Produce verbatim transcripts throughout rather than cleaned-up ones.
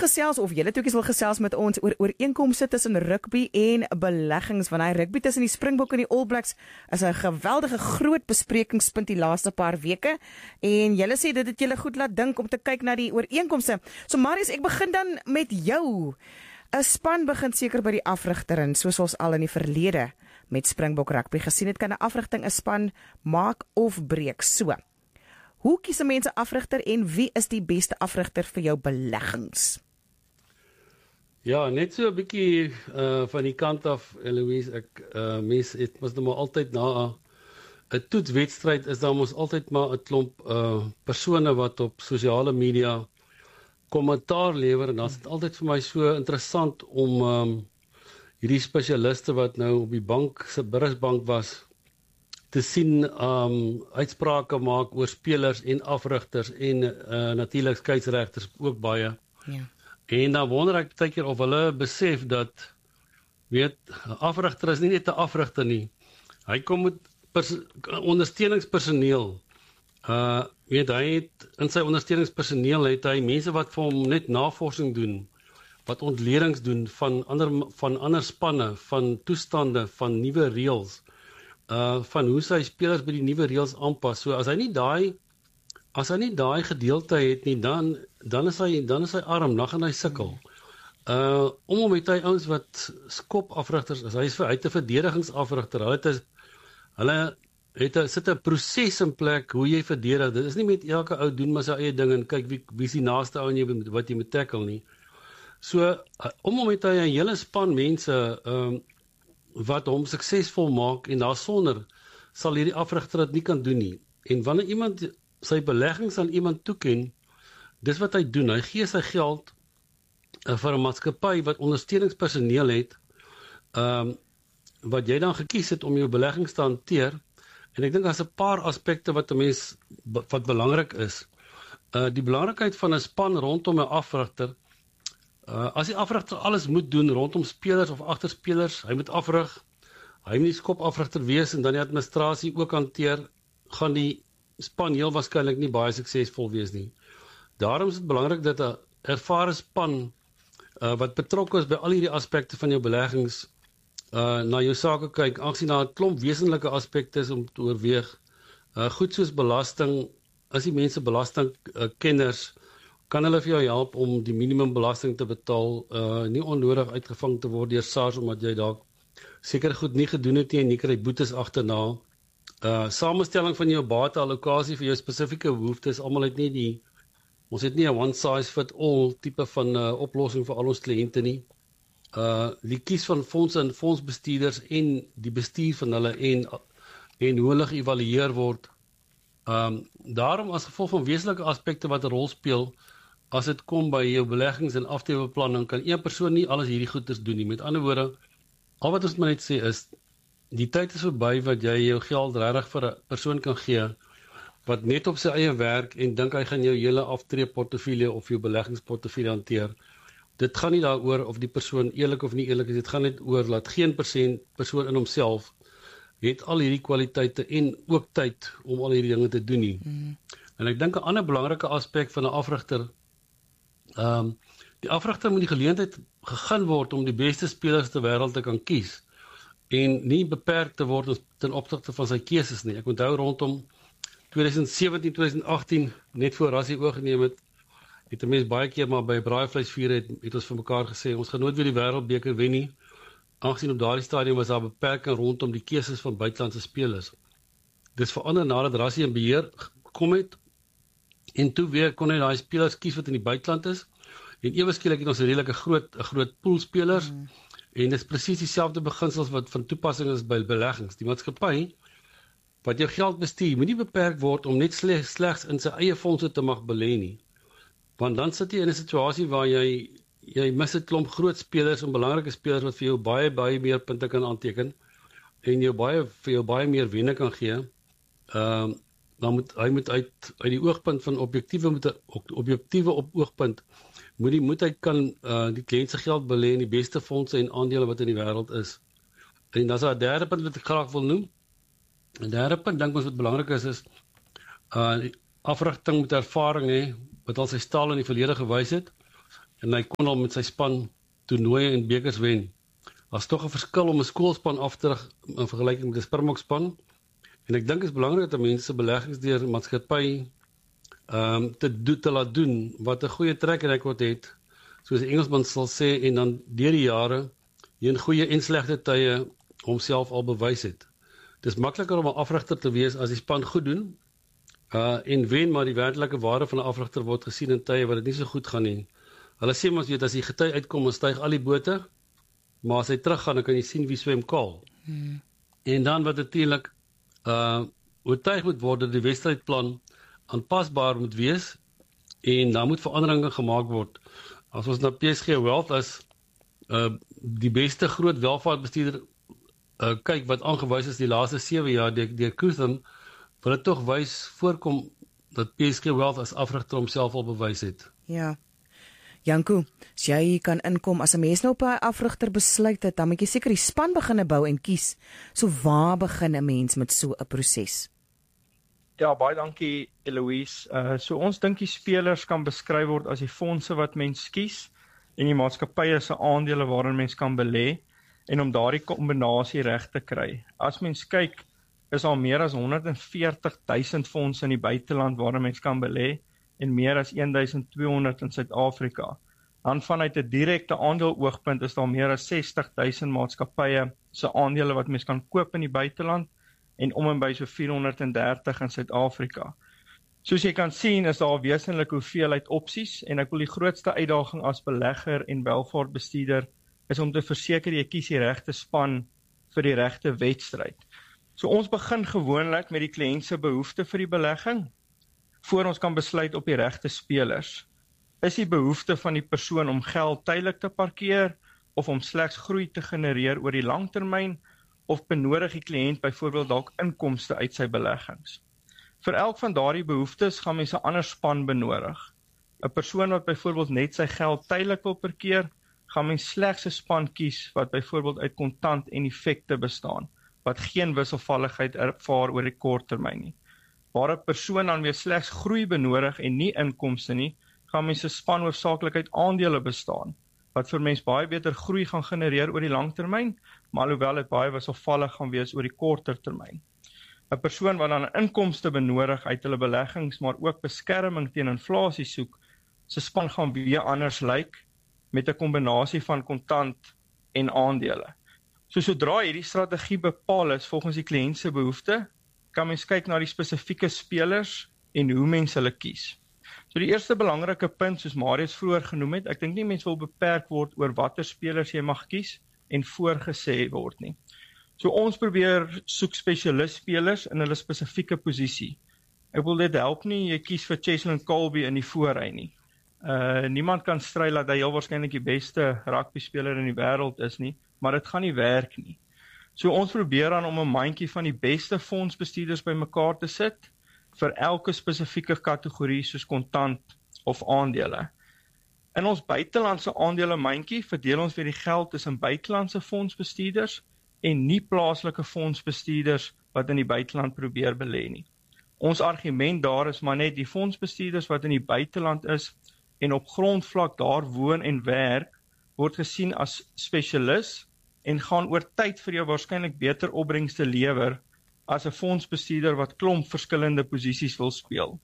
gesels of julle toekies wil gesels met ons oor ooreenkomste tussen rugby en beleggings, want hy rugby tussen die Springbok en die All Blacks is 'n geweldige groot besprekingspunt die laaste paar weke en julle sê dit het julle goed laat dink om te kyk na die ooreenkomste. So Marius, ek begin dan met jou. 'n Span begin seker by die afrigterin, soos ons al in die verlede met Springbok rugby gesien het, kan 'n afrigting 'n span maak of breek. So, hoe kies 'n mens 'n afrigter en wie is die beste afrigter vir jou beleggings? Ja, net so 'n bietjie uh, van die kant af, Eloise, ek uh, mens het mos nou maar altyd na 'n toetswedstryd is daar mos altyd maar 'n klomp uh, persone wat op sosiale media kommentaar lewer en dan is dit altyd vir my so interessant om um, hierdie spesialiste wat nou op die bank, se Burgersbank was, te sien um, uitsprake maak oor spelers en afrigters en uh, natuurlik skeieregters ook baie. Ja. En dan wonder ek baie keer of hulle besef dat, weet, 'n afrigter is nie net 'n afrigter nie. Hy kom met ondersteuningspersoneel. Uh, weet, hy het, in sy ondersteuningspersoneel het hy mense wat vir hom net navorsing doen, wat ontledings doen van ander, van ander spanne, van toestande, van nuwe reëls, uh, van hoe sy spelers by die nuwe reëls aanpas. So as hy nie daai as hy nie daai gedeelte het nie, dan dan is hy dan is hy arm, dan gaan hy sukkel. Uh om hom het hy ouens wat skopafrigters is. Hy is vir hy het 'n verdedigingsafrigter. Hulle het 'n hulle het 'n sit 'n proses in plek hoe jy verdedig. Dit is nie met elke ou doen maar sy eie ding en kyk wie wie is die naaste ou en jy wat jy moet tackle nie. So uh, om hom het hy 'n hele span mense ehm um, wat hom suksesvol maak en daarsonder sal hierdie afrigter dit nie kan doen nie. En wanneer iemand sy beleggings aan iemand toeken, dis wat hy doen. Hy gee sy geld uh, vir 'n maatskappy wat ondersteuningspersoneel het, ehm um, wat jy dan gekies het om jou beleggings te hanteer. En ek dink daar's 'n paar aspekte wat 'n mens wat belangrik is. Uh die belangrikheid van 'n span rondom 'n afrigter. Uh, as die afrigter alles moet doen rondom spelers of agterspelers, hy moet afrig, hy moet die skopafrigter wees en dan die administrasie ook hanteer, gaan die span heel waarskynlik nie baie suksesvol wees nie. Daarom is dit belangrik dat 'n ervare span uh, wat betrokke is by al hierdie aspekte van jou beleggings uh, na jou sake kyk, aangesien daar 'n klomp wesenlike aspekte is om te oorweeg. Uh, goed soos belasting, as die mense belastingkenners uh, kan hulle vir jou help om die minimumbelasting te betaal, uh, nie onnodig uitgevang te word deur SARS, omdat jy dalk seker goed nie gedoen het nie en jy kry boetes agterna. Uh, samestelling van jou bateallokasie vir jou spesifieke behoeftes, almal het nie die, ons het nie 'n one size fit all tipe van uh, oplossing vir al ons kliënte nie. Uh, die kies van fondse en fondsbestuurders en die bestuur van hulle en, en hoe hulle geëvalueer word. Um, daarom as gevolg van wesenlike aspekte wat 'n rol speel, as dit kom by jou beleggings en aftreebeplanning, kan een persoon nie alles hierdie goeders doen nie. Met ander woorde, al wat ons maar net sê is, die tyd is verby wat jy jou geld regtig vir 'n persoon kan gee, wat net op sy eie werk en dink hy gaan jou hele aftreeportefeulje of jou beleggingsportefeulje hanteer. Dit gaan nie daaroor of die persoon eerlik of nie eerlik is, dit gaan net oor, laat geen persoon, persoon in homself het al hierdie kwaliteite en ook tyd om al hierdie dinge te doen nie. Mm. En ek dink 'n ander belangrike aspek van 'n afrigter, um, die afrigter moet die geleentheid gegee word om die beste spelers ter wêreld te kan kies en nie beperk te word ten opsigte van sy keuses nie. Ek onthou rondom twintig sewentien twintig agttien, net voor Rassie oorgeneem het, het 'n mens baie keer maar by braaivleisvuur het, het ons vir mekaar gesê, ons gaan nooit weer die wêreldbeker wen nie, aangesien op daardie stadium was daar beperking rondom die keuses van buitelandse spelers. Dis verander nadat Rassie in beheer gekom het, en toe weer kon hy daai spelers kies wat in die buiteland is, en ewe skielik het ons 'n redelike groot 'n groot pool spelers, mm. en dis presies dieselfde beginsels wat van toepassing is by beleggings. Die maatskappy wat jou geld bestuur, moet nie beperk word om net slegs, slegs in sy eie fondse te mag belê nie. Want dan sit jy in 'n situasie waar jy jy mis 'n klomp groot spelers en belangrike spelers wat vir jou baie baie meer punte kan aanteken en jou baie vir jou baie meer wenne kan gee. Ehm uh, dan moet hy moet uit uit die oogpunt van objektiewe moet objektiewe op oogpunt moet die moet hy kan uh, die kliënt se geld belê in die beste fondse en aandele wat in die wêreld is. En dan is daar 'n derde punt wat ek graag wil noem. 'n Derde punt dink ons wat belangrik is is uh afrigting met ervaring hê wat al sy staal in die verlede gewys het en hy kon al met sy span toernooie en bekers wen. Daar's tog 'n verskil om 'n skoolspan af te rig in vergelyking met 'n Springbokspan. En ek dink dit is belangrik dat mense beleggings deur maatskappy um, te, do, te laat doen wat 'n goeie track record het, soos die Engelsman sal sê, en dan deur die jare in goeie en slegte tye homself al bewys het. Dis makliker om 'n afrigter te wees as die span goed doen uh, en wen, maar die werklike waarde van 'n afrigter word gesien in tye wat dit nie so goed gaan nie. Hulle sê mos weet as die gety uitkom, dan styg al die bote, maar as hy teruggaan, dan kan jy sien wie swem kaal. Hmm. En dan wat natuurlik uh oortuig moet word dat die wedstrydplan aanpasbaar moet wees en daar moet veranderinge gemaak word. As ons na P S G Wealth as uh die beste groot welvaartbestuurder uh, kyk wat aangewys is die laaste sewe jaar deur deur Kutham, wil dit tog wys voorkom dat P S G Wealth as afrigter homself al bewys het. Ja. Janko, as jy kan inkom, as 'n mens nou op 'n afrigter besluit het, dan moet jy seker die span begine bou en kies. So waar begin 'n mens met so 'n proses? Ja, baie dankie Eloise. Uh, so ons dink die spelers kan beskryf word as die fondse wat mens kies en die maatskappye se aandele waarin mens kan belê en om daardie kombinasie reg te kry. As mens kyk, is al meer as honderd en veertig duisend fondse in die buiteland waarin mens kan belê en meer as een duisend twee honderd in Suid-Afrika. Dan vanuit 'n direkte aandeeloogpunt is daar meer as sestig duisend maatskappye se aandele wat mens kan koop in die buiteland en om en by so vierhonderd en dertig in Suid-Afrika. Soos jy kan sien, is daar 'n wesenlike hoeveelheid opsies en ek wil die grootste uitdaging as belegger en welvaartbestuurder is om te verseker jy kies die regte span vir die regte wedstryd. So ons begin gewoonlik met die kliënt se behoefte vir die belegging, voor ons kan besluit op die regte spelers. Is die behoefte van die persoon om geld tydelik te parkeer of om slegs groei te genereer oor die langtermyn, of benodig die kliënt byvoorbeeld dalk inkomste uit sy beleggings? Vir elk van daardie behoeftes gaan mens 'n ander span benodig. 'n Persoon wat byvoorbeeld net sy geld tydelik wil parkeer, gaan mens slegs 'n span kies wat byvoorbeeld uit kontant en effekte bestaan, wat geen wisselvalligheid ervaar oor die kort termyn nie. Waar 'n persoon dan weer slegs groei benodig en nie inkomste nie, gaan mens 'n span hoofsaaklik uit aandele bestaan, wat vir mens baie beter groei gaan genereer oor die langtermyn, maar alhoewel dit baie wisselvallig gaan wees oor die korter termyn. 'n Persoon wat dan inkomste benodig uit hulle beleggings, maar ook beskerming teen inflasie soek, se span gaan weer anders lyk, met 'n kombinasie van kontant en aandele. So sodra hierdie strategie bepaal is volgens die kliënt se behoefte, kan mens kyk na die spesifieke spelers en hoe mens hulle kies. So die eerste belangrike punt, soos Marius vroeër genoem het, ek dink nie mens wil beperk word oor watter spelers jy mag kies en voorgesê word nie. So ons probeer soek spesialist spelers in hulle spesifieke posisie. Ek wil dit help nie, jy kies vir Cheslin Kolbe in die voorry nie. Uh, niemand kan stry dat hy heel waarskynlik die beste rugby speler in die wêreld is nie, maar dit gaan nie werk nie. So ons probeer dan om 'n mandjie van die beste fondsbestuurders bymekaar te sit vir elke spesifieke kategorie soos kontant of aandele. In ons buitelandse aandele mandjie verdeel ons weer die geld tussen buitelandse fondsbestuurders en nie plaaslike fondsbestuurders wat in die buiteland probeer belê nie. Ons argument daar is maar net die fondsbestuurders wat in die buiteland is en op grondvlak daar woon en werk, word gesien as spesialis en gaan oor tyd vir jou waarskynlik beter opbrengste lewer as 'n fondsbestuurder wat klomp verskillende posisies wil speel.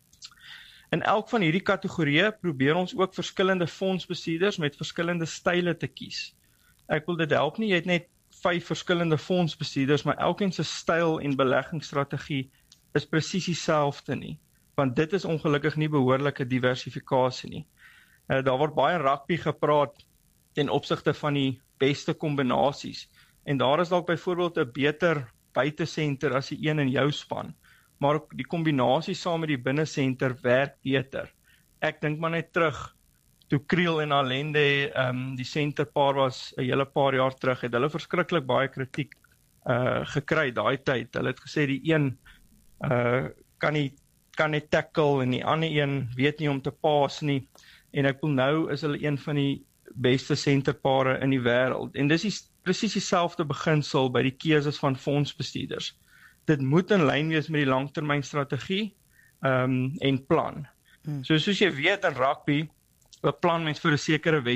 In elk van hierdie kategorieë probeer ons ook verskillende fondsbestuurders met verskillende style te kies. Ek wil dit help nie, jy het net vyf verskillende fondsbestuurders, maar elkeen se styl en beleggingsstrategie is presies dieselfde nie, want dit is ongelukkig nie behoorlike diversifikasie nie. Uh, daar word baie rugby gepraat ten opsigte van die beste kombinasies, en daar is dalk byvoorbeeld 'n beter buitesenter as die een in jou span, maar die kombinasie saam met die binnesenter werk beter. Ek dink maar net terug, toe Kriel en Allende um, die senterpaar was 'n hele paar jaar terug, het hulle verskriklik baie kritiek uh, gekry daai tyd. Hulle het gesê die een uh, kan nie kan nie tackle en die ander een weet nie om te paas nie, en ek wil nou is hulle een van die beste senterpare in die wêreld, en dis die, presies dieselfde beginsel by die keuses van fondsbestuurders. Dit moet in lyn wees met die langtermynstrategie um, en plan. Hmm. So soos jy weet in rugby, beplan mens vir 'n sekere